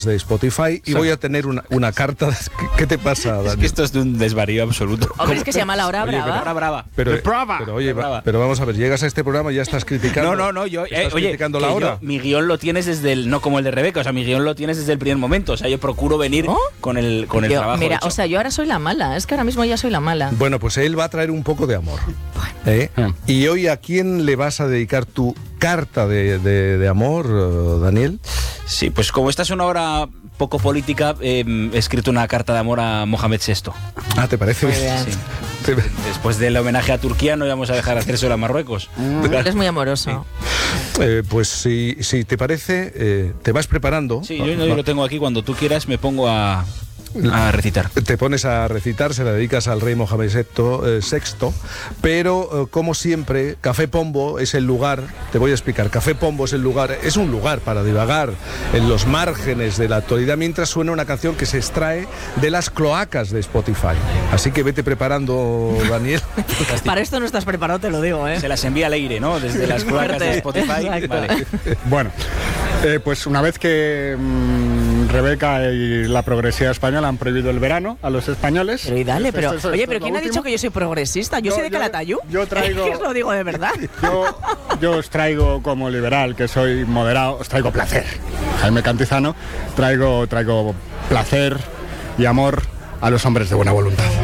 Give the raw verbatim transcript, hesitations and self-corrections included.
de Spotify y voy a tener una, una carta. De, ¿Qué te pasa, Daniel? Es que esto es de un desvarío absoluto. Hombre, es que se llama La Hora Oye, Brava. La Hora Brava. Pero, brava. pero oye, brava. pero vamos a ver, llegas a este programa y ya estás criticando. No, no, no, yo, eh, estás oye, criticando que la yo- hora. mi guión lo tienes desde el, no como el de Rebeca, o sea, mi guión lo tienes desde el primer momento, o sea, yo procuro venir ¿Oh? con el, con el Yo, trabajo mira, hecho. o sea, yo ahora soy la mala. Es que ahora mismo ya soy la mala. Bueno, pues él va a traer un poco de amor. ¿Eh? Y hoy, ¿a quién le vas a dedicar tu carta de, de- de amor, eh, Daniel? Sí, pues como esta es una hora poco política, eh, he escrito una carta de amor a Mohamed sexto. Ah, ¿te parece Muy bien? bien. Sí. Te- Después del homenaje a Turquía no íbamos a dejar hacer eso a Marruecos. Eres muy amoroso. Eh, pues si, si te parece, eh, te vas preparando. Sí, yo, yo lo tengo aquí, cuando tú quieras me pongo a, a recitar. Te pones a recitar, se la dedicas al rey Mohamed sexto, eh, sexto, pero eh, como siempre, Café Pombo es el lugar, te voy a explicar, Café Pombo es el lugar, es un lugar para divagar en los márgenes de la actualidad mientras suena una canción que se extrae de las cloacas de Spotify. Así que vete preparando, Daniel. Para esto no estás preparado, te lo digo, ¿eh? Se las envía al aire, ¿no? Desde las cloacas de Spotify. Exacto. Vale. Bueno, eh, pues una vez que mm, Rebeca y la progresía española han prohibido el verano a los españoles. Pero y dale, esto- pero... esto- esto Oye, es pero lo ¿quién ha último. dicho que yo soy progresista? Yo, Yo- soy de yo- Calatayud. yo traigo- Es que os lo digo de verdad. Yo, yo os traigo como liberal, que soy moderado, os traigo placer. Jaime Cantizano, traigo, traigo placer y amor a los hombres de buena voluntad.